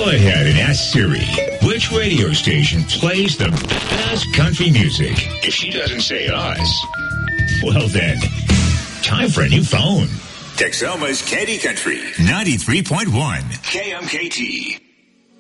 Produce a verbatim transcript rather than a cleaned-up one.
Go ahead and ask Siri which radio station plays the best country music. If she doesn't say us, well then, time for a new phone. Texoma's Candy Country, ninety-three point one, K M K T.